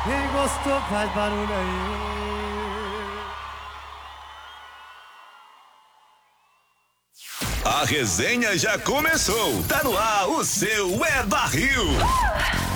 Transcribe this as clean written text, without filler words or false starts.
Quem gostou faz barulho aí. A resenha já começou. Tá no ar o seu É Barril.